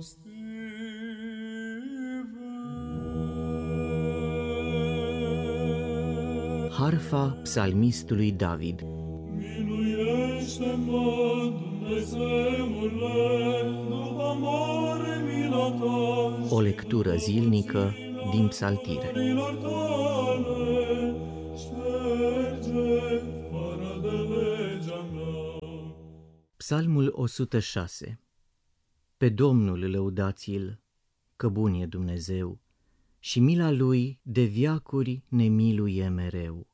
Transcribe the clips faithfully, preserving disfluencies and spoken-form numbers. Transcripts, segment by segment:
Harfa psalmistului David. Miluiește-mă, Dumnezeule, după mare mila ta. O lectură zilnică din Psaltire. Milor tale, șterge fără de legea mea. Psalmul o sută șase. Pe Domnul lăudați-l, că bun e Dumnezeu, și mila lui de veacuri ne miluie mereu.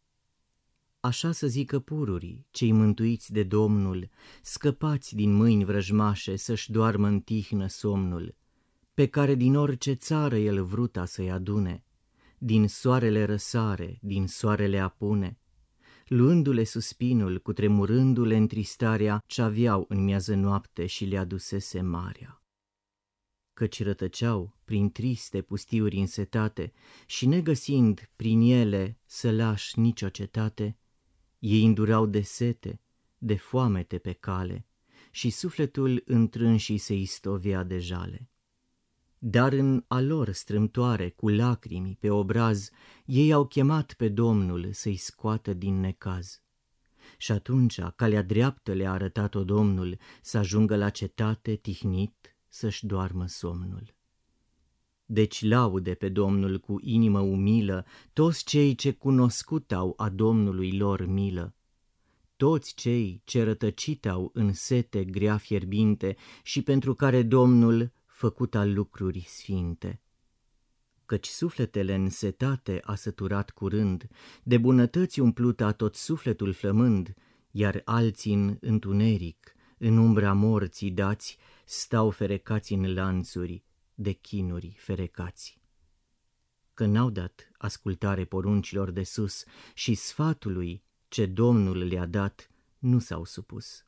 Așa să zică pururii, cei mântuiți de Domnul, scăpați din mâini vrăjmașe să-și doarmă în tihnă somnul, pe care din orice țară el vruta să-i adune, din soarele răsare, din soarele apune, luându-le suspinul, cutremurându-le întristarea ce-aveau în miază noapte și le adusese marea. Căci rătăceau prin triste pustiuri însetate și negăsind prin ele sălași nicio cetate, ei îndurau de sete, de foamete pe cale și sufletul întrânșii se istovea de jale. Dar în a lor strâmtoare, cu lacrimi pe obraz, ei au chemat pe Domnul să-i scoată din necaz. Și atunci calea dreaptă le-a arătat-o Domnul, să ajungă la cetate tihnit să-și doarmă somnul. Deci laude pe Domnul cu inimă umilă toți cei ce cunoscut au a Domnului lor milă, toți cei ce rătăcit au în sete grea fierbinte și pentru care Domnul făcut a lucruri sfinte. Căci sufletele însetate a săturat curând, de bunătăți umplut a tot sufletul flămând, iar alții în întuneric, în umbra morții dați, stau ferecați în lanțuri, de chinuri ferecați. Că n-au dat ascultare poruncilor de sus și sfatului ce Domnul le-a dat, nu s-au supus.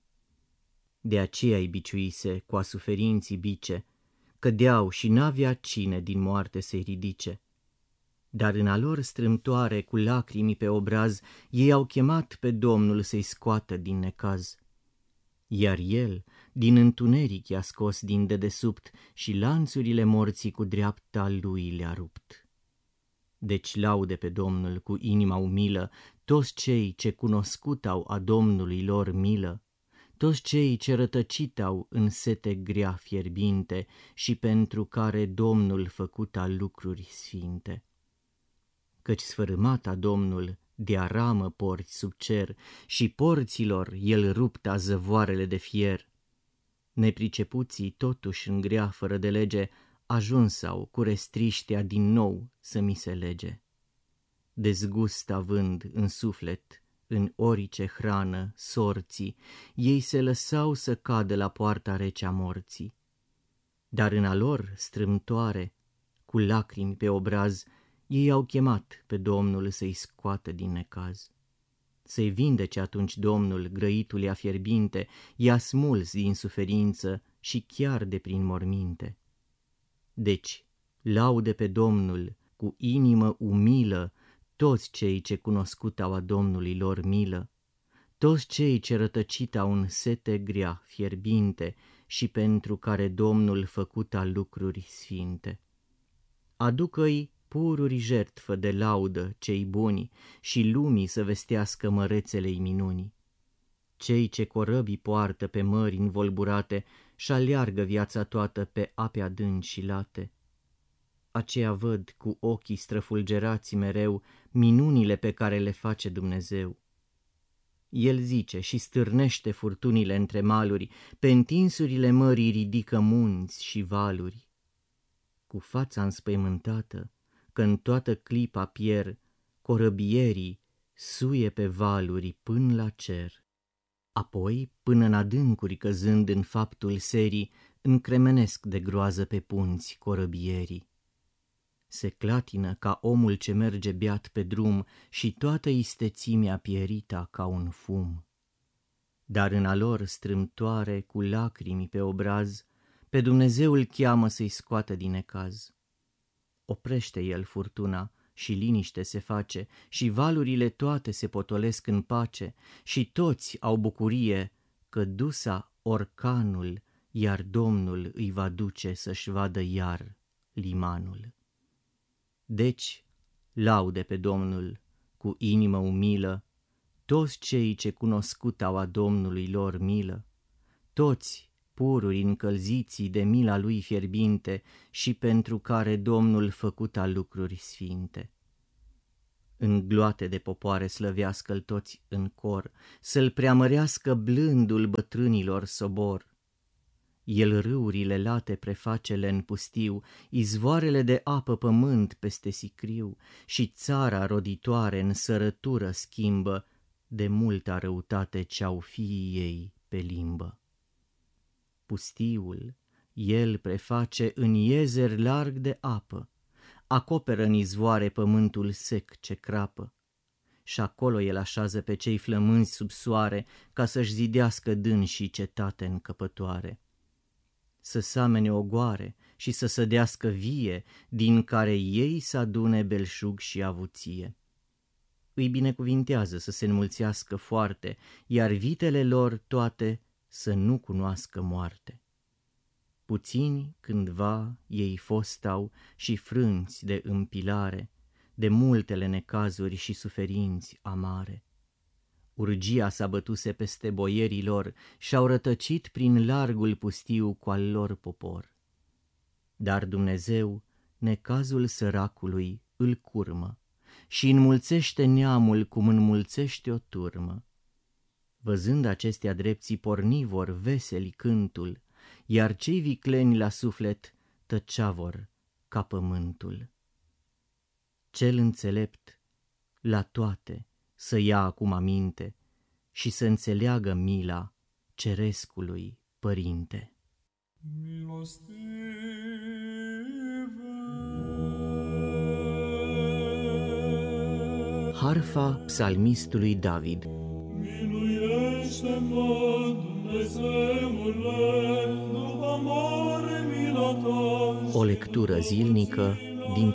De aceea-i biciuise cu a suferinții bice, cădeau și n-avea cine din moarte să-i ridice. Dar în a lor strâmtoare, cu lacrimi pe obraz, ei au chemat pe Domnul să-i scoată din necaz. Iar el din întuneric i-a scos din dedesubt și lanțurile morții cu dreapta lui le-a rupt. Deci laude pe Domnul cu inima umilă toți cei ce cunoscut au a Domnului lor milă, toți cei ce rătăcit au în sete grea fierbinte și pentru care Domnul făcut a lucruri sfinte. Căci sfărâmat a Domnul de aramă porți sub cer și porților el rupta zăvoarele de fier. Nepricepuții totuși în grea fără de lege ajunsau cu restriștea din nou să mi se lege. Dezgust având în suflet, în orice hrană, sorții, ei se lăsau să cadă la poarta rece a morții. Dar în a lor strâmtoare, cu lacrimi pe obraz, ei au chemat pe Domnul să-i scoată din necaz. Să-i vindece atunci Domnul grăitulea fierbinte, i-a smuls din suferință și chiar de prin morminte. Deci, laude pe Domnul cu inimă umilă toți cei ce cunoscut au a Domnului lor milă, toți cei ce rătăcit au în sete grea fierbinte și pentru care Domnul făcut a lucruri sfinte. Aducă-i pururi jertfă de laudă cei buni și lumii să vestească mărețele-i minuni. Cei ce corăbii poartă pe mări învolburate și aleargă viața toată pe ape adânci și late. Aceia văd cu ochii străfulgerați mereu minunile pe care le face Dumnezeu. El zice și stârnește furtunile între maluri, pe întinsurile mării ridică munți și valuri. Cu fața înspăimântată, că în toată clipa pier, corăbierii suie pe valuri până la cer. Apoi, până în adâncuri căzând în faptul serii, încremenesc de groază pe punți corăbierii. Se clatină ca omul ce merge beat pe drum și toată istețimea pierita ca un fum. Dar în a lor strâmtoare, cu lacrimi pe obraz, pe Dumnezeu îl cheamă să-i scoată din necaz. Oprește el furtuna și liniște se face și valurile toate se potolesc în pace și toți au bucurie că dusa orcanul iar Domnul îi va duce să-și vadă iar limanul. Deci, laude pe Domnul cu inimă umilă toți cei ce cunoscut au a Domnului lor milă, toți pururi încălziții de mila lui fierbinte și pentru care Domnul făcuta lucruri sfinte. În gloate de popoare slăvească-l toți în cor, să-l preamărească blândul bătrânilor sobor. El râurile late prefacele în pustiu, izvoarele de apă pământ peste sicriu și țara roditoare în sărătură schimbă de multa răutate ce-au fiii ei pe limbă. Pustiul el preface în iezer larg de apă, acoperă în izvoare pământul sec ce crapă, și acolo el așează pe cei flămânzi sub soare ca să-și zidească dânsii cetate încăpătoare. Să samene ogoare și să sădească vie, din care ei să adune belșug și avuție. Îi binecuvintează să se înmulțească foarte, iar vitele lor toate să nu cunoască moarte. Puțini cândva ei fostau și frânți de împilare, de multele necazuri și suferinți amare. Urgia s-a bătuse peste boierii lor și-au rătăcit prin largul pustiu cu al lor popor. Dar Dumnezeu necazul săracului îl curmă și înmulțește neamul cum înmulțește o turmă. Văzând acestea drepții porni vor veseli cântul, iar cei vicleni la suflet tăcea vor ca pământul. Cel înțelept la toate să ia acum aminte și să înțeleagă mila cerescului Părinte. Milostive. Harfa psalmistului David. Miluiește-mă, Dumnezeule, după mare mila ta. O lectură zilnică din